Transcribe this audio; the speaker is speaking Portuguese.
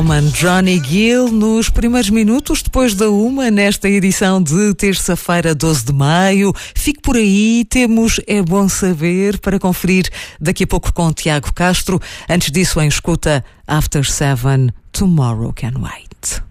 Johnny Gill nos primeiros minutos depois da 1 nesta edição de terça-feira 12 de maio. Fique por aí, temos É Bom Saber para conferir daqui a pouco com o Tiago Castro. Antes disso, em escuta After 7, Tomorrow Can Wait.